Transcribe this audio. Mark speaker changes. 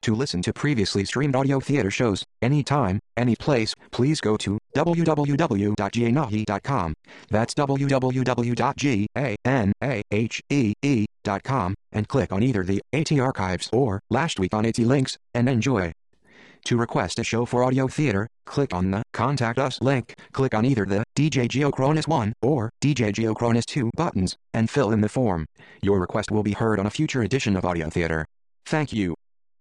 Speaker 1: To listen to previously streamed audio theater shows, anytime, any place, please go to www.janahe.com. That's www.ganahee.com, and click on either the AT Archives or Last Week on AT links, and enjoy. To request a show for audio theater, click on the Contact Us link, click on either the DJ Geocronus 1 or DJ Geocronus 2 buttons, and fill in the form. Your request will be heard on a future edition of Audio Theater. Thank you.